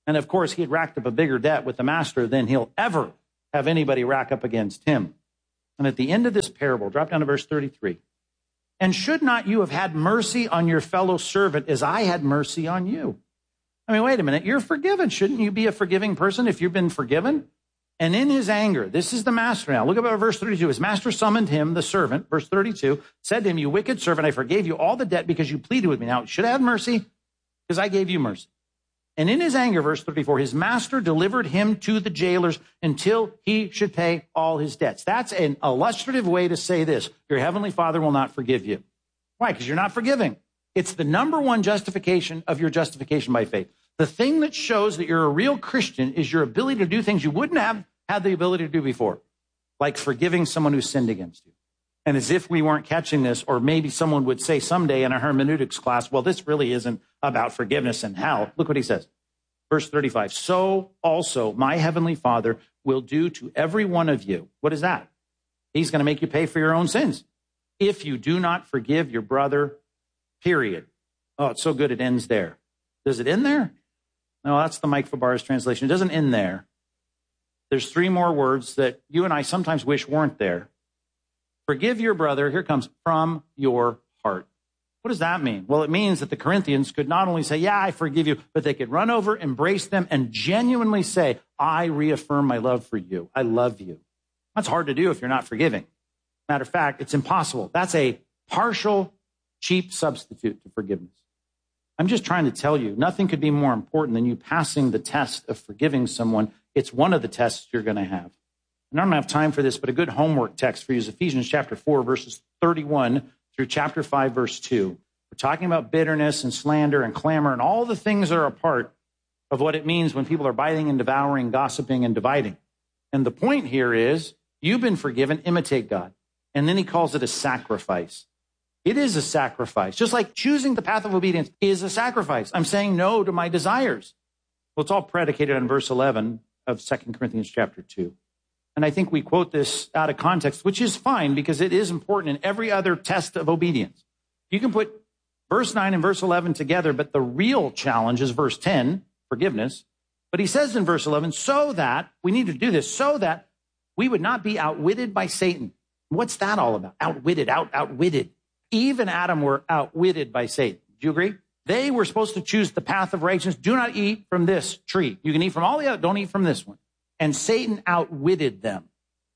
And of course, he had racked up a bigger debt with the master than he'll ever have anybody rack up against him. And at the end of this parable, drop down to verse thirty-three. And should not you have had mercy on your fellow servant as I had mercy on you? I mean, wait a minute. You're forgiven. Shouldn't you be a forgiving person if you've been forgiven? And in his anger, this is the master now. Look about verse thirty-two. His master summoned him, the servant, verse thirty-two, said to him, you wicked servant, I forgave you all the debt because you pleaded with me. Now, should I have mercy? Because I gave you mercy. And in his anger, verse thirty-four, his master delivered him to the jailers until he should pay all his debts. That's an illustrative way to say this. Your heavenly Father will not forgive you. Why? Because you're not forgiving. It's the number one justification of your justification by faith. The thing that shows that you're a real Christian is your ability to do things you wouldn't have had the ability to do before, like forgiving someone who sinned against you. And as if we weren't catching this, or maybe someone would say someday in a hermeneutics class, well, this really isn't about forgiveness and hell. Look what he says. Verse thirty-five, so also my heavenly Father will do to every one of you. What is that? He's going to make you pay for your own sins. If you do not forgive your brother, period. Oh, it's so good it ends there. Does it end there? No, that's the Mike Fabar's translation. It doesn't end there. There's three more words that you and I sometimes wish weren't there. Forgive your brother, here comes, from your heart. What does that mean? Well, it means that the Corinthians could not only say, yeah, I forgive you, but they could run over, embrace them, and genuinely say, I reaffirm my love for you. I love you. That's hard to do if you're not forgiving. Matter of fact, it's impossible. That's a partial, cheap substitute to forgiveness. I'm just trying to tell you, nothing could be more important than you passing the test of forgiving someone. It's one of the tests you're going to have. And I don't have time for this, but a good homework text for you is Ephesians chapter four, verses thirty-one through chapter five, verse two. We're talking about bitterness and slander and clamor and all the things that are a part of what it means when people are biting and devouring, gossiping and dividing. And the point here is, you've been forgiven, imitate God. And then he calls it a sacrifice. It is a sacrifice. Just like choosing the path of obedience is a sacrifice. I'm saying no to my desires. Well, it's all predicated on verse eleven of Second Corinthians chapter two. And I think we quote this out of context, which is fine because it is important in every other test of obedience. You can put verse nine and verse eleven together, but the real challenge is verse ten, forgiveness. But he says in verse eleven, so that, we need to do this, so that we would not be outwitted by Satan. What's that all about? Outwitted, out, outwitted. Eve and Adam were outwitted by Satan. Do you agree? They were supposed to choose the path of righteousness. Do not eat from this tree. You can eat from all the other, don't eat from this one. And Satan outwitted them.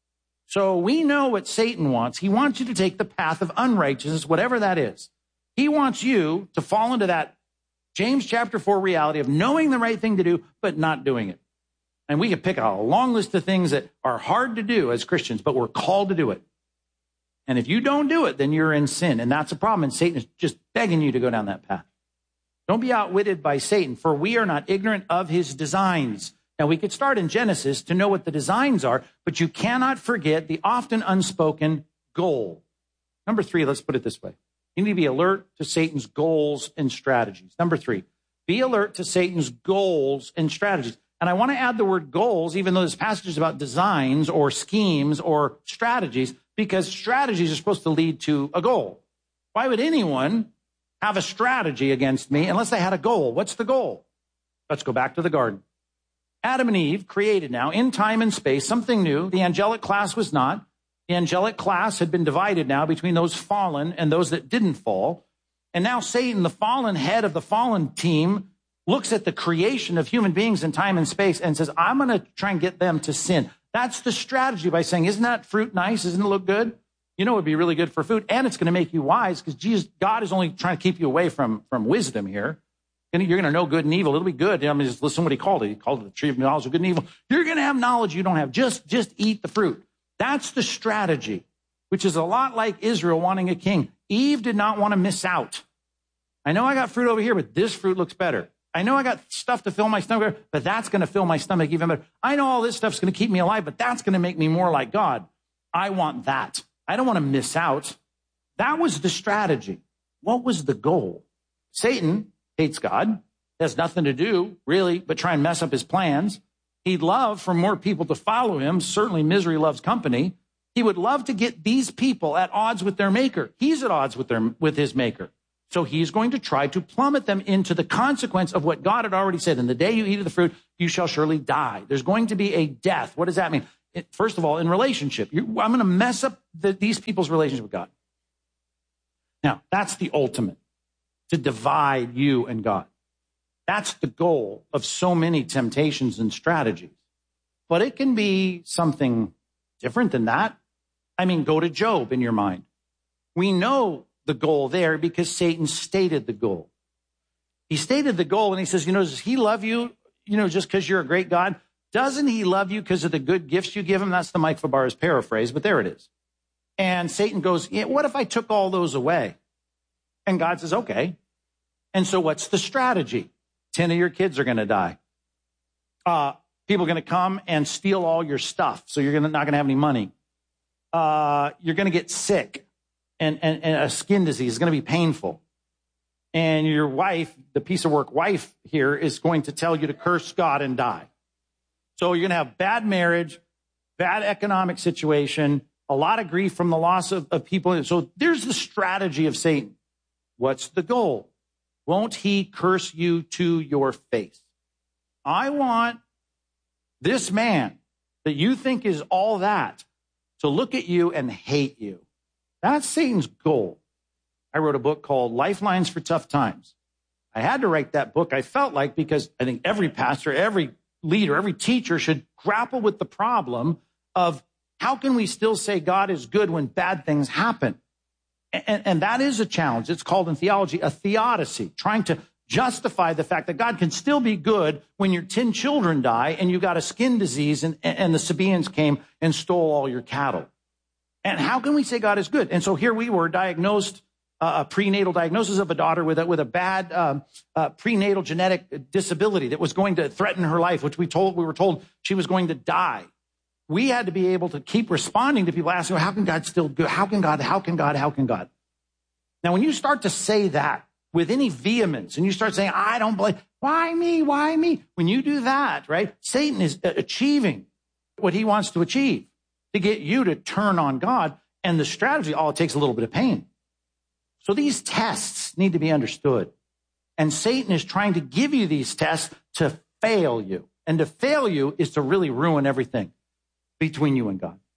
So we know what Satan wants. He wants you to take the path of unrighteousness, whatever that is. He wants you to fall into that James chapter four reality of knowing the right thing to do, but not doing it. And we can pick a long list of things that are hard to do as Christians, but we're called to do it. And if you don't do it, then you're in sin. And that's a problem. And Satan is just begging you to go down that path. Don't be outwitted by Satan, for we are not ignorant of his designs. Now, we could start in Genesis to know what the designs are, but you cannot forget the often unspoken goal. Number three, let's put it this way. You need to be alert to Satan's goals and strategies. Number three, be alert to Satan's goals and strategies. And I want to add the word goals, even though this passage is about designs or schemes or strategies, because strategies are supposed to lead to a goal. Why would anyone have a strategy against me unless they had a goal? What's the goal? Let's go back to the garden. Adam and Eve created now in time and space something new. The angelic class was not. The angelic class had been divided now between those fallen and those that didn't fall. And now Satan, the fallen head of the fallen team, looks at the creation of human beings in time and space and says, I'm going to try and get them to sin. That's the strategy by saying, isn't that fruit nice? Doesn't it look good? You know, it would be really good for food. And it's going to make you wise because Jesus, God is only trying to keep you away from, from wisdom here. And you're going to know good and evil. It'll be good. I mean, just listen to what he called it. He called it the tree of knowledge of good and evil. You're going to have knowledge you don't have. Just, just eat the fruit. That's the strategy, which is a lot like Israel wanting a king. Eve did not want to miss out. I know I got fruit over here, but this fruit looks better. I know I got stuff to fill my stomach, but that's going to fill my stomach even better. I know all this stuff's going to keep me alive, but that's going to make me more like God. I want that. I don't want to miss out. That was the strategy. What was the goal? Satan hates God. Has nothing to do, really, but try and mess up his plans. He'd love for more people to follow him. Certainly misery loves company. He would love to get these people at odds with their maker. He's at odds with their with his maker. So he's going to try to plummet them into the consequence of what God had already said. In the day you eat of the fruit, you shall surely die. There's going to be a death. What does that mean? It, first of all, in relationship, you, I'm going to mess up the, these people's relationship with God. Now, that's the ultimate, to divide you and God. That's the goal of so many temptations and strategies. But it can be something different than that. I mean, go to Job in your mind. We know the goal there because Satan stated the goal. He stated the goal and he says, you know, does he love you, you know, just because you're a great God? Doesn't he love you because of the good gifts you give him? That's the Mike Fabar's paraphrase, but there it is. And Satan goes, yeah, what if I took all those away? And God says, okay. And so what's the strategy? Ten of your kids are going to die. Uh, people are going to come and steal all your stuff. So you're gonna, not going to have any money. Uh, you're going to get sick. And, and, and a skin disease is going to be painful. And your wife, the piece of work wife here, is going to tell you to curse God and die. So you're going to have bad marriage, bad economic situation, a lot of grief from the loss of, of people. So there's the strategy of Satan. What's the goal? Won't he curse you to your face? I want this man that you think is all that to look at you and hate you. That's Satan's goal. I wrote a book called Lifelines for Tough Times. I had to write that book, I felt like, because I think every pastor, every leader, every teacher should grapple with the problem of how can we still say God is good when bad things happen? And, and that is a challenge. It's called in theology a theodicy, trying to justify the fact that God can still be good when your ten children die and you got a skin disease and, and the Sabaeans came and stole all your cattle. And how can we say God is good? And so here we were diagnosed, uh, a prenatal diagnosis of a daughter with a, with a bad um, uh, prenatal genetic disability that was going to threaten her life, which we told we were told she was going to die. We had to be able to keep responding to people asking, well, how can God still good? How can God? How can God? How can God? Now, when you start to say that with any vehemence and you start saying, I don't believe, why me? Why me? When you do that, right, Satan is achieving what he wants to achieve to get you to turn on God. And the strategy, all it takes a little bit of pain. So these tests need to be understood. And Satan is trying to give you these tests to fail you. And to fail you is to really ruin everything between you and God.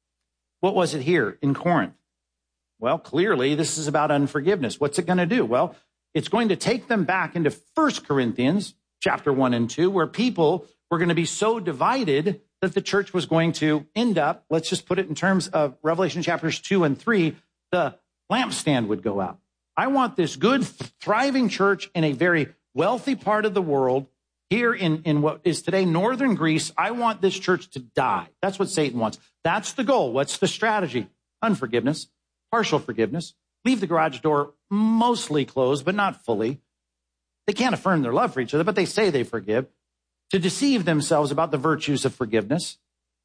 What was it here in Corinth? Well, clearly this is about unforgiveness. What's it going to do? Well, it's going to take them back into First Corinthians chapter one and two, where people were going to be so divided that the church was going to end up, let's just put it in terms of Revelation chapters two and three, the lampstand would go out. I want this good, thriving church in a very wealthy part of the world, here in, in what is today northern Greece. I want this church to die. That's what Satan wants. That's the goal. What's the strategy? Unforgiveness, partial forgiveness. Leave the garage door mostly closed, but not fully. They can't affirm their love for each other, but they say they forgive. To deceive themselves about the virtues of forgiveness.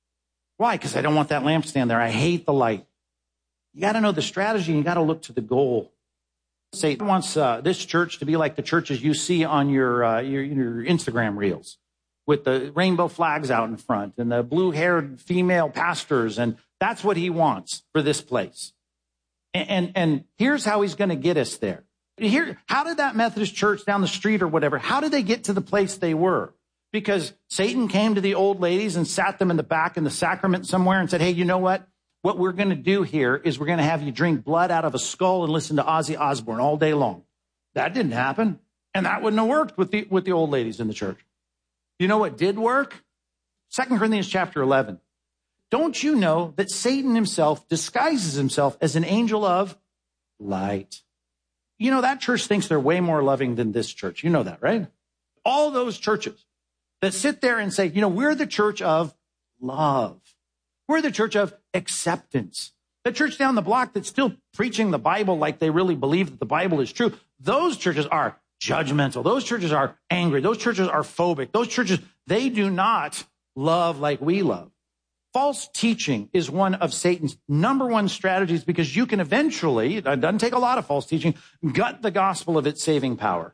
Why? Because I don't want that lampstand there. I hate the light. You got to know the strategy. You got to look to the goal. Satan wants uh, this church to be like the churches you see on your, uh, your your Instagram reels, with the rainbow flags out in front and the blue-haired female pastors, and that's what he wants for this place. And and, and here's how he's going to get us there. Here, how did that Methodist church down the street or whatever? How did they get to the place they were? Because Satan came to the old ladies and sat them in the back in the sacrament somewhere and said, hey, you know what? What we're going to do here is we're going to have you drink blood out of a skull and listen to Ozzy Osbourne all day long. That didn't happen. And that wouldn't have worked with the, with the old ladies in the church. You know what did work? Second Corinthians chapter eleven. Don't you know that Satan himself disguises himself as an angel of light? You know, that church thinks they're way more loving than this church. You know that, right? All those churches that sit there and say, you know, we're the church of love. We're the church of acceptance. The church down the block that's still preaching the Bible like they really believe that the Bible is true. Those churches are judgmental. Those churches are angry. Those churches are phobic. Those churches, they do not love like we love. False teaching is one of Satan's number one strategies, because you can eventually, it doesn't take a lot of false teaching, gut the gospel of its saving power.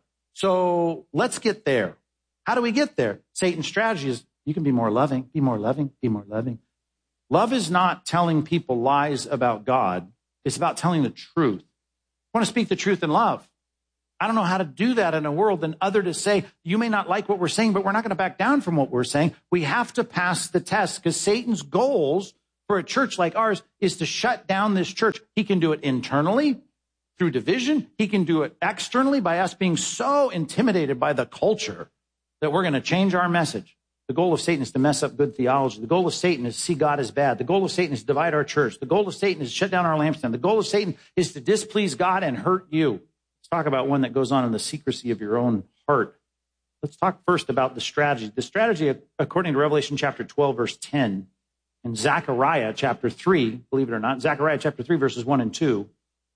So let's get there. How do we get there? Satan's strategy is you can be more loving, be more loving, be more loving. Love is not telling people lies about God. It's about telling the truth. I want to speak the truth in love. I don't know how to do that in a world than other to say, you may not like what we're saying, but we're not going to back down from what we're saying. We have to pass the test because Satan's goals for a church like ours is to shut down this church. He can do it internally through division. He can do it externally by us being so intimidated by the culture that we're going to change our message. The goal of Satan is to mess up good theology. The goal of Satan is to see God as bad. The goal of Satan is to divide our church. The goal of Satan is to shut down our lampstand. The goal of Satan is to displease God and hurt you. Let's talk about one that goes on in the secrecy of your own heart. Let's talk first about the strategy. The strategy, according to Revelation chapter twelve, verse ten, and Zechariah chapter three, believe it or not, Zechariah chapter three, verses one and two,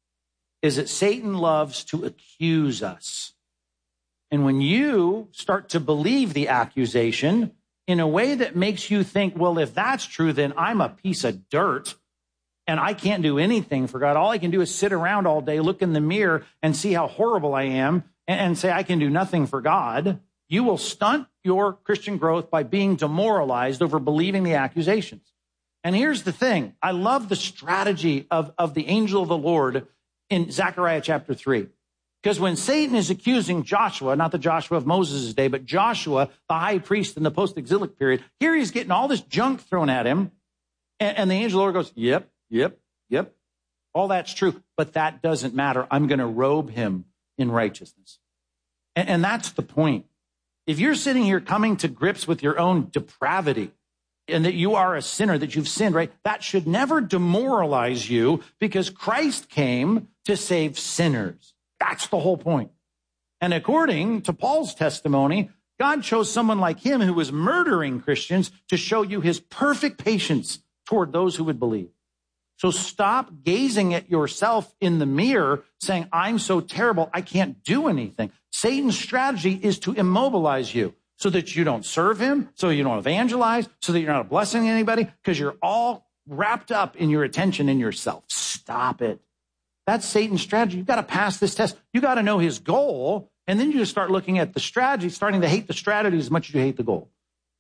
is that Satan loves to accuse us. And when you start to believe the accusation in a way that makes you think, well, if that's true, then I'm a piece of dirt and I can't do anything for God. All I can do is sit around all day, look in the mirror and see how horrible I am and say I can do nothing for God. You will stunt your Christian growth by being demoralized over believing the accusations. And here's the thing. I love the strategy of, of the angel of the Lord in Zechariah chapter three. Because when Satan is accusing Joshua, not the Joshua of Moses' day, but Joshua, the high priest in the post-exilic period, here he's getting all this junk thrown at him. And, and the angel of the Lord goes, yep, yep, yep. All that's true, but that doesn't matter. I'm going to robe him in righteousness. And, and that's the point. If you're sitting here coming to grips with your own depravity and that you are a sinner, that you've sinned, right? That should never demoralize you because Christ came to save sinners. That's the whole point. And according to Paul's testimony, God chose someone like him who was murdering Christians to show you his perfect patience toward those who would believe. So stop gazing at yourself in the mirror saying, I'm so terrible, I can't do anything. Satan's strategy is to immobilize you so that you don't serve him, so you don't evangelize, so that you're not a blessing to anybody, because you're all wrapped up in your attention in yourself. Stop it. That's Satan's strategy. You've got to pass this test. You got to know his goal, and then you just start looking at the strategy, starting to hate the strategy as much as you hate the goal.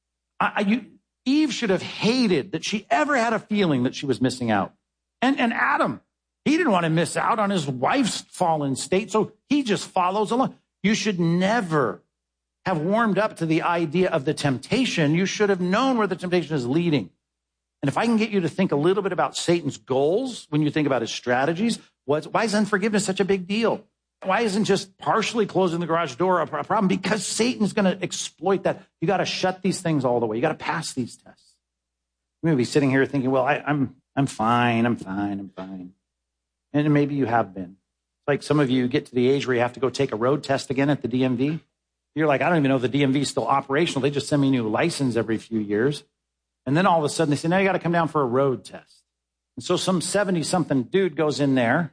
I, I, you, Eve should have hated that she ever had a feeling that she was missing out. And, and Adam, he didn't want to miss out on his wife's fallen state, so he just follows along. You should never have warmed up to the idea of the temptation. You should have known where the temptation is leading. And if I can get you to think a little bit about Satan's goals when you think about his strategies, what's, why is unforgiveness such a big deal? Why isn't just partially closing the garage door a problem? Because Satan's going to exploit that. You got to shut these things all the way. You got to pass these tests. You may be sitting here thinking, well, I, I'm I'm fine, I'm fine, I'm fine. And maybe you have been. Like some of you get to the age where you have to go take a road test again at the D M V. You're like, I don't even know if the D M V is still operational. They just send me a new license every few years. And then all of a sudden they say, now you got to come down for a road test. And so some seventy-something dude goes in there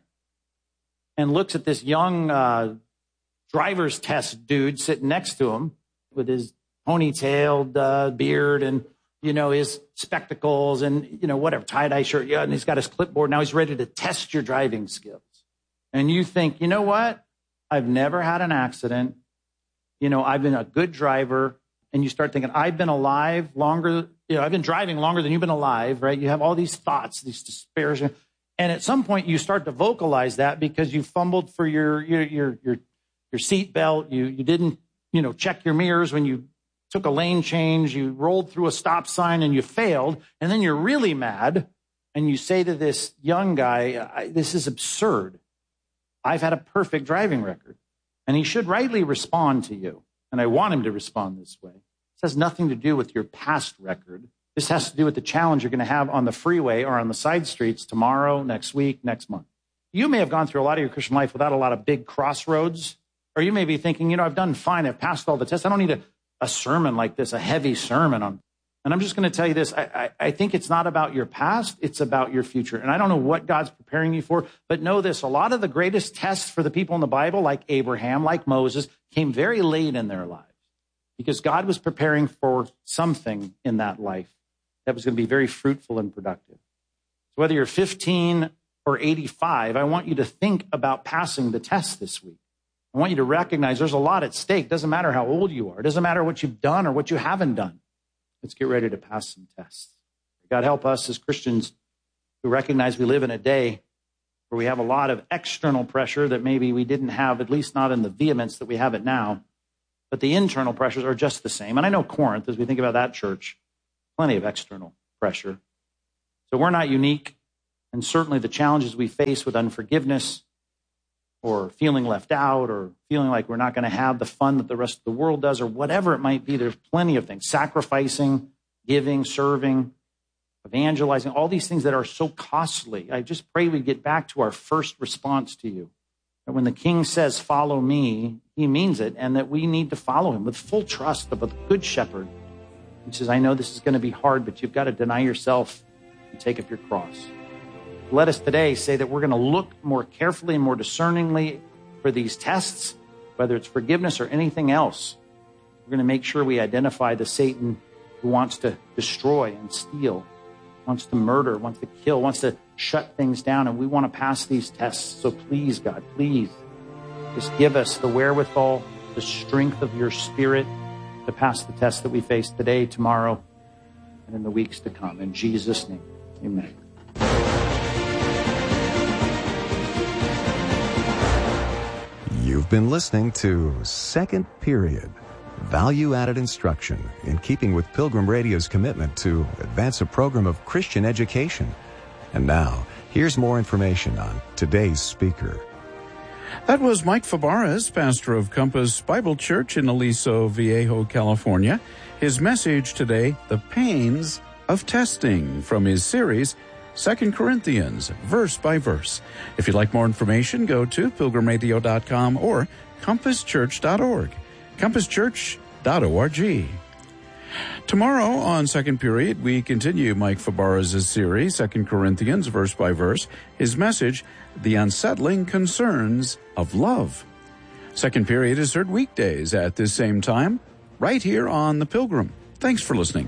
and looks at this young uh, driver's test dude sitting next to him with his ponytailed uh, beard and, you know, his spectacles and, you know, whatever, tie-dye shirt. Yeah, and he's got his clipboard. Now he's ready to test your driving skills. And you think, you know what? I've never had an accident. You know, I've been a good driver. And you start thinking, I've been alive longer, you know, I've been driving longer than you've been alive, right? You have all these thoughts, these despairs. And at some point you start to vocalize that because you fumbled for your, your, your, your, your seat belt. You, you didn't, you know, check your mirrors when you took a lane change. You rolled through a stop sign and you failed. And then you're really mad. And you say to this young guy, I, this is absurd. I've had a perfect driving record. And he should rightly respond to you. And I want him to respond this way. This has nothing to do with your past record. This has to do with the challenge you're going to have on the freeway or on the side streets tomorrow, next week, next month. You may have gone through a lot of your Christian life without a lot of big crossroads. Or you may be thinking, you know, I've done fine. I've passed all the tests. I don't need a, a sermon like this, a heavy sermon on. And I'm just going to tell you this. I, I, I think it's not about your past. It's about your future. And I don't know what God's preparing you for, but know this. A lot of the greatest tests for the people in the Bible, like Abraham, like Moses, came very late in their lives because God was preparing for something in that life that was going to be very fruitful and productive. So whether you're fifteen or eighty-five, I want you to think about passing the test this week. I want you to recognize there's a lot at stake. It doesn't matter how old you are. It doesn't matter what you've done or what you haven't done. Let's get ready to pass some tests. God help us as Christians who recognize we live in a day where we have a lot of external pressure that maybe we didn't have, at least not in the vehemence that we have it now. But the internal pressures are just the same. And I know Corinth, as we think about that church, plenty of external pressure. So we're not unique. And certainly the challenges we face with unforgiveness or feeling left out or feeling like we're not going to have the fun that the rest of the world does or whatever it might be, there's plenty of things. Sacrificing, giving, serving, evangelizing, all these things that are so costly. I just pray we get back to our first response to you. That when the King says, follow me, he means it, and that we need to follow him with full trust of a good shepherd. He says, I know this is going to be hard, but you've got to deny yourself and take up your cross. Let us today say that we're going to look more carefully and more discerningly for these tests, whether it's forgiveness or anything else. We're going to make sure we identify the Satan who wants to destroy and steal, wants to murder, wants to kill, wants to shut things down, and we want to pass these tests. So please, God, please, just give us the wherewithal, the strength of your Spirit to pass the tests that we face today, tomorrow, and in the weeks to come. In Jesus' name, amen. You've been listening to Second Period, value-added instruction in keeping with Pilgrim Radio's commitment to advance a program of Christian education. And now, here's more information on today's speaker. That was Mike Fabarez, pastor of Compass Bible Church in Aliso Viejo, California. His message today, The Pains of Testing, from his series, Second Corinthians, verse by verse. If you'd like more information, go to pilgrim radio dot com or compass church dot org. compass church dot org. Tomorrow on Second Period, we continue Mike Fabarez's series, Second Corinthians, verse by verse. His message, The Unsettling Concerns of Love. Second Period is heard weekdays at this same time, right here on The Pilgrim. Thanks for listening.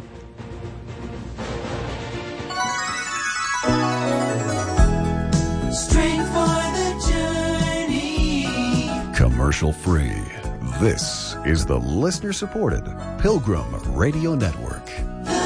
Strength for the journey. Commercial free. This is the listener-supported Pilgrim Radio Network.